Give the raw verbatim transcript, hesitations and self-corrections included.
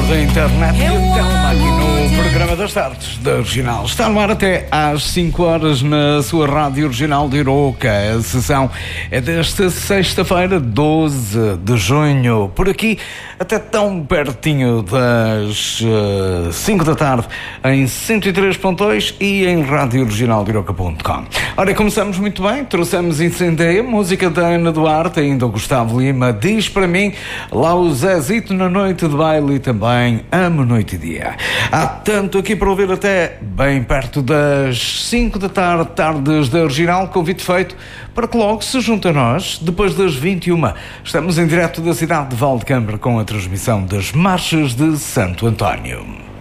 da internet e a Telma aqui no programa das tardes da Original. Está no ar até às cinco horas na sua rádio Original de Iroca. A sessão é desta sexta-feira, doze de junho. Por aqui, até tão pertinho das uh, cinco da tarde, em cento e três ponto dois e em rádio original de iroca ponto com. Ora, começamos muito bem. Trouxemos Incendeia, música da Ana Duarte, ainda o Gustavo Lima. Diz para mim, lá o Zezito na noite de baile e também amo noite e dia. Há tanto aqui para ouvir até bem perto das cinco da tarde, tardes da Original. Convite feito para que logo se junte a nós, depois das vinte e uma. Estamos em direto da cidade de Valdecâmara com a transmissão das Marchas de Santo António.